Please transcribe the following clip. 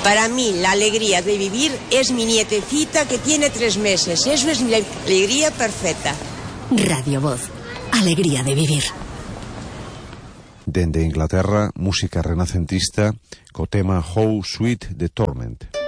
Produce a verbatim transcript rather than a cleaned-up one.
Para mí, la alegría de vivir es mi nietecita que tiene tres meses. Eso es la alegría perfecta. Radio Voz. Alegría de vivir. Dende Inglaterra, música renacentista co tema How Sweet the Torment.